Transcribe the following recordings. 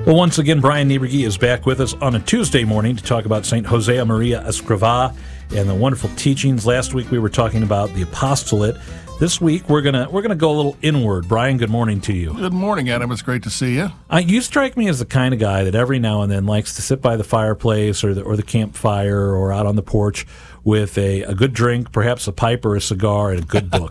Well, once again, Brian Nieberge is back with us on a Tuesday morning to talk about St. Jose Maria Escrivá and the wonderful teachings. Last week we were talking about the apostolate. This week we're gonna go a little inward. Brian, good morning to you. Good morning, Adam. It's great to see you. You strike me as the kind of guy that every now and then likes to sit by the fireplace or the campfire or out on the porch with a good drink, perhaps a pipe or a cigar, and a good book.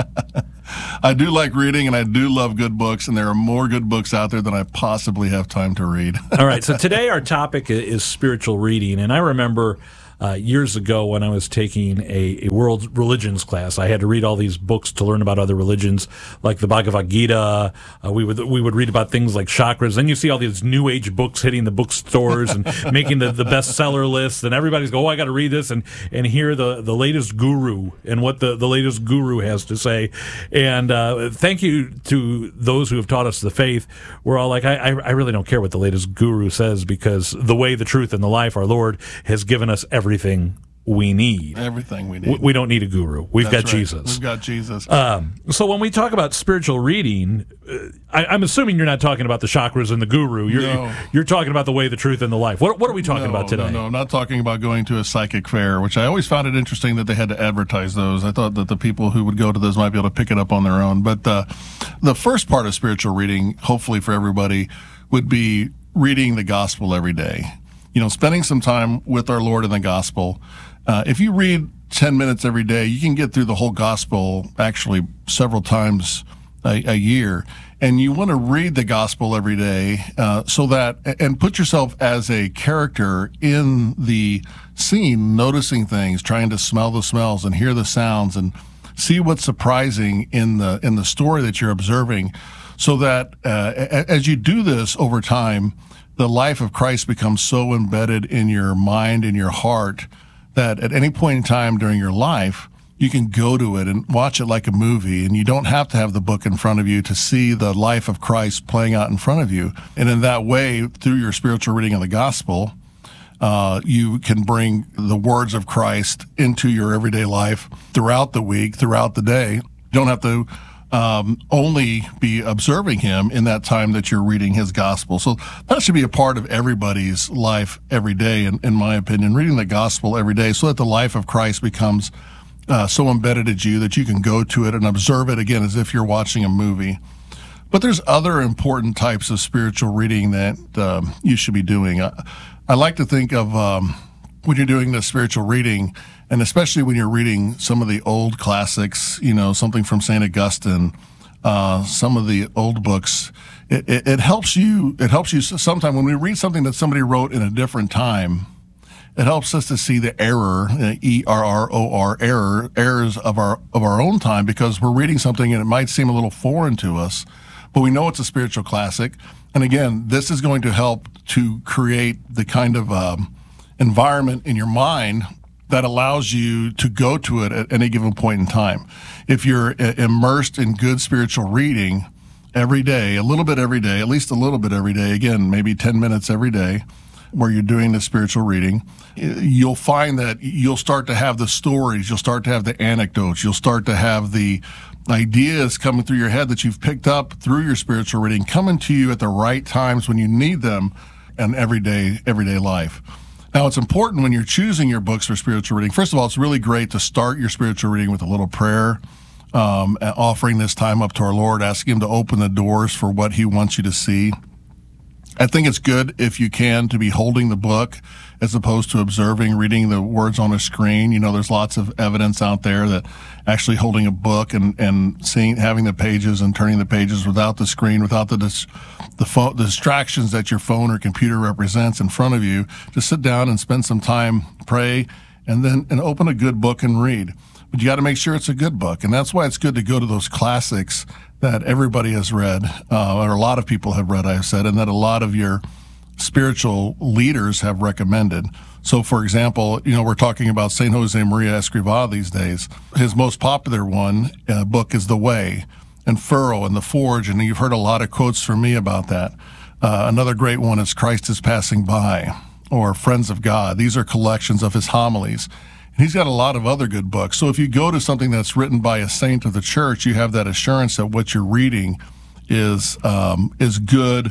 I do like reading, and I do love good books, and there are more good books out there than I possibly have time to read. All right, so today our topic is spiritual reading, and I remember years ago when I was taking a world religions class, I had to read all these books to learn about other religions, like the Bhagavad Gita. We would read about things like chakras. Then you see all these New Age books hitting the bookstores and making the bestseller list, and everybody's go, oh, I got to read this and hear the latest guru and what the latest guru has to say. And thank you to those who have taught us the faith. We're all like, I really don't care what the latest guru says, because the way, the truth, and the life, our Lord has given us everything we need. Everything we need. We don't need a guru. We've got That's right. Jesus. We've got Jesus. So when we talk about spiritual reading, I'm assuming you're not talking about the chakras and the guru. You're talking about the way, the truth, and the life. What are we talking about today? No, I'm not talking about going to a psychic fair, which I always found it interesting that they had to advertise those. I thought that the people who would go to those might be able to pick it up on their own. But the first part of spiritual reading, hopefully for everybody, would be reading the gospel every day. You know, spending some time with our Lord in the gospel. If you read 10 minutes every day, you can get through the whole gospel actually several times a year. And you want to read the gospel every day so that, and put yourself as a character in the scene, noticing things, trying to smell the smells and hear the sounds and see what's surprising in the story that you're observing, so that as you do this over time, the life of Christ becomes so embedded in your mind, in your heart, that at any point in time during your life, you can go to it and watch it like a movie, and you don't have to have the book in front of you to see the life of Christ playing out in front of you. And in that way, through your spiritual reading of the gospel, you can bring the words of Christ into your everyday life throughout the week, throughout the day. You don't have to only be observing him in that time that you're reading his gospel. So that should be a part of everybody's life every day, in my opinion, reading the gospel every day so that the life of Christ becomes so embedded in you that you can go to it and observe it again as if you're watching a movie. But there's other important types of spiritual reading that you should be doing. I like to think of when you're doing the spiritual reading, and especially when you're reading some of the old classics, you know, something from St. Augustine, some of the old books, it helps you. It helps you sometimes when we read something that somebody wrote in a different time. It helps us to see the error, errors of our own time, because we're reading something and it might seem a little foreign to us, but we know it's a spiritual classic. And again, this is going to help to create the kind of environment in your mind that allows you to go to it at any given point in time. If you're immersed in good spiritual reading every day, a little bit every day, at least a little bit every day, again, maybe 10 minutes every day, where you're doing the spiritual reading, you'll find that you'll start to have the stories, you'll start to have the anecdotes, you'll start to have the ideas coming through your head that you've picked up through your spiritual reading coming to you at the right times when you need them in everyday life. Now, it's important when you're choosing your books for spiritual reading. First of all, it's really great to start your spiritual reading with a little prayer, offering this time up to our Lord, asking him to open the doors for what he wants you to see. I think it's good, if you can, to be holding the book as opposed to observing, reading the words on a screen. You know, there's lots of evidence out there that actually holding a book and seeing, having the pages and turning the pages without the screen, without the distractions that your phone or computer represents in front of you, just sit down and spend some time, pray, and open a good book and read. But you got to make sure it's a good book, and that's why it's good to go to those classics that everybody has read, or a lot of people have read, I've said, and that a lot of your spiritual leaders have recommended. So, for example, you know, we're talking about St. Jose Maria Escrivá these days. His most popular book is The Way, and Furrow, and The Forge, and you've heard a lot of quotes from me about that. Another great one is Christ is Passing By, or Friends of God. These are collections of his homilies. He's got a lot of other good books. So if you go to something that's written by a saint of the church, you have that assurance that what you're reading is good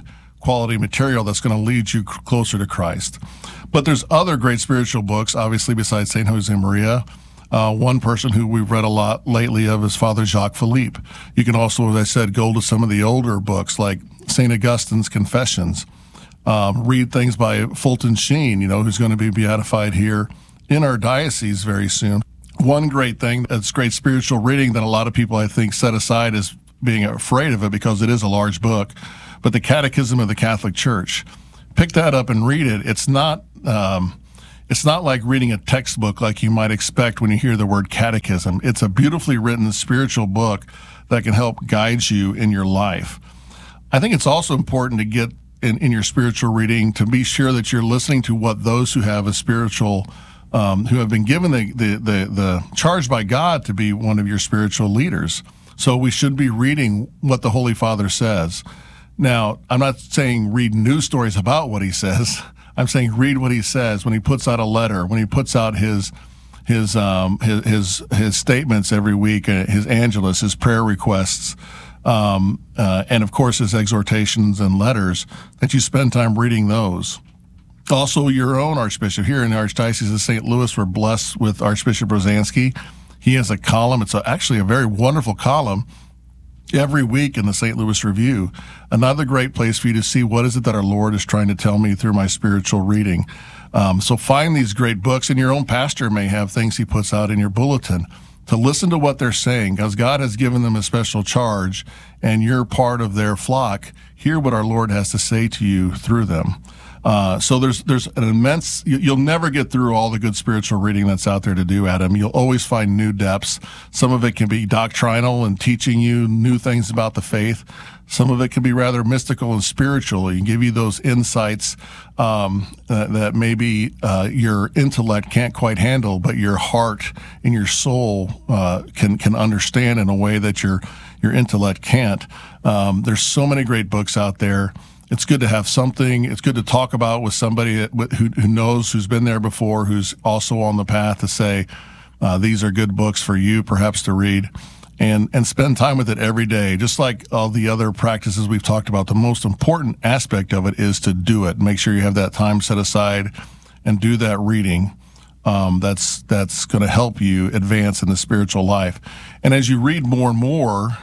quality material that's going to lead you closer to Christ. But there's other great spiritual books, obviously, besides St. Josemaria. One person who we've read a lot lately of is Father Jacques Philippe. You can also, as I said, go to some of the older books like St. Augustine's Confessions. Read things by Fulton Sheen, who's going to be beatified here in our diocese very soon. One great thing that's great spiritual reading that a lot of people, I think, set aside as being afraid of it because it is a large book, but the Catechism of the Catholic Church. Pick that up and read it. It's not like reading a textbook like you might expect when you hear the word catechism. It's a beautifully written spiritual book that can help guide you in your life. I think it's also important to get in your spiritual reading to be sure that you're listening to what those who have a spiritual, who have been given the charge by God to be one of your spiritual leaders. So we should be reading what the Holy Father says. Now, I'm not saying read news stories about what he says. I'm saying read what he says when he puts out a letter, when he puts out his statements every week, his angelus, his prayer requests, and of course his exhortations and letters, that you spend time reading those. Also, your own Archbishop here in the Archdiocese of St. Louis, we're blessed with Archbishop Rosansky. He has a column. It's actually a very wonderful column every week in the St. Louis Review. Another great place for you to see what is it that our Lord is trying to tell me through my spiritual reading. So find these great books, and your own pastor may have things he puts out in your bulletin to listen to what they're saying, because God has given them a special charge, and you're part of their flock. Hear what our Lord has to say to you through them. So there's an immense, you'll never get through all the good spiritual reading that's out there to do, Adam. You'll always find new depths. Some of it can be doctrinal and teaching you new things about the faith. Some of it can be rather mystical and spiritual. It can give you those insights that maybe your intellect can't quite handle, but your heart and your soul can understand in a way that your intellect can't. There's so many great books out there. It's good to have something. It's good to talk about with somebody who knows, who's been there before, who's also on the path to say, these are good books for you perhaps to read, and spend time with it every day. Just like all the other practices we've talked about, the most important aspect of it is to do it. Make sure you have that time set aside and do that reading. That's going to help you advance in the spiritual life. And as you read more and more,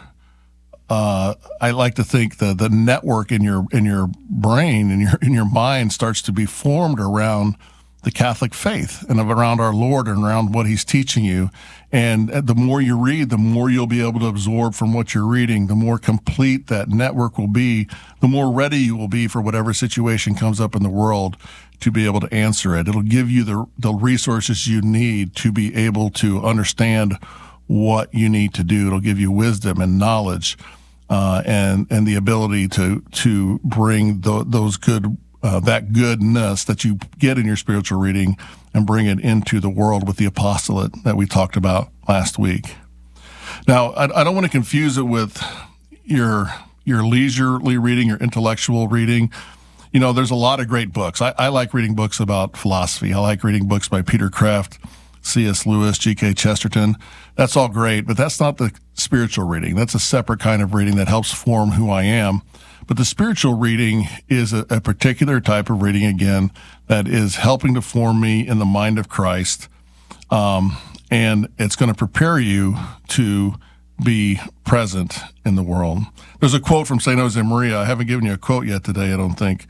I like to think the network in your brain, in your mind, starts to be formed around the Catholic faith and around our Lord and around what He's teaching you. And the more you read, the more you'll be able to absorb from what you're reading. The more complete that network will be, the more ready you will be for whatever situation comes up in the world to be able to answer it. It'll give you the resources you need to be able to understand what you need to do. It'll give you wisdom and knowledge, and the ability to bring those good that goodness that you get in your spiritual reading and bring it into the world with the apostolate that we talked about last week. Now, I don't want to confuse it with your leisurely reading, your intellectual reading. There's a lot of great books. I like reading books about philosophy. I like reading books by Peter Kreeft, C.S. Lewis, G.K. Chesterton. That's all great, but that's not the spiritual reading. That's a separate kind of reading that helps form who I am. But the spiritual reading is a particular type of reading, again, that is helping to form me in the mind of Christ. And it's going to prepare you to be present in the world. There's a quote from St. Josemaria. I haven't given you a quote yet today, I don't think.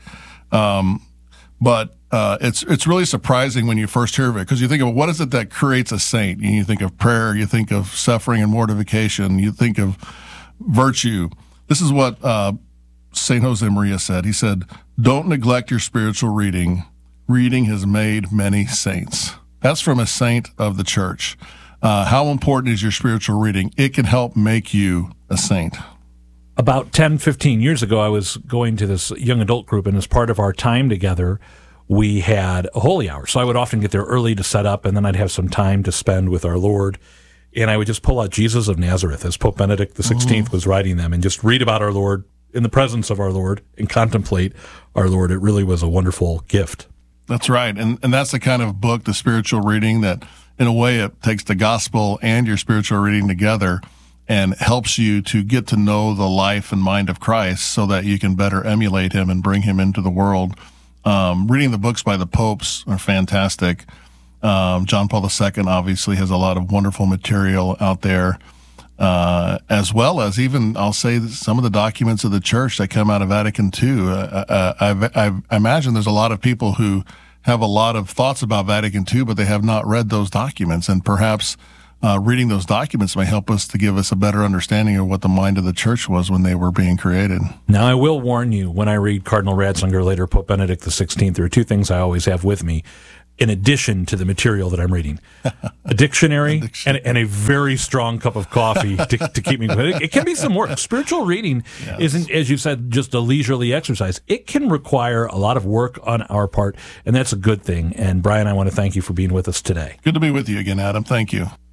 But it's really surprising when you first hear of it, because you think of what is it that creates a saint? You think of prayer, you think of suffering and mortification, you think of virtue. This is what St. Josemaria said. He said, "Don't neglect your spiritual reading. Reading has made many saints." That's from a saint of the church. How important is your spiritual reading? It can help make you a saint. About 10, 15 years ago, I was going to this young adult group, and as part of our time together, we had a holy hour. So I would often get there early to set up, and then I'd have some time to spend with our Lord. And I would just pull out Jesus of Nazareth, as Pope Benedict XVI was writing them, and just read about our Lord in the presence of our Lord and contemplate our Lord. It really was a wonderful gift. That's right. And that's the kind of book, the spiritual reading, that in a way it takes the gospel and your spiritual reading together and helps you to get to know the life and mind of Christ so that you can better emulate him and bring him into the world. Reading the books by the popes are fantastic. John Paul II obviously has a lot of wonderful material out there, as well as even, I'll say, some of the documents of the church that come out of Vatican II. I imagine there's a lot of people who have a lot of thoughts about Vatican II, but they have not read those documents, and perhaps reading those documents may help us to give us a better understanding of what the mind of the church was when they were being created. Now, I will warn you, when I read Cardinal Ratzinger, later Pope Benedict XVI, there are two things I always have with me, in addition to the material that I'm reading. A dictionary and a very strong cup of coffee to keep me going. It can be some work. Spiritual reading isn't, as you said, just a leisurely exercise. It can require a lot of work on our part, and that's a good thing. And Brian, I want to thank you for being with us today. Good to be with you again, Adam. Thank you.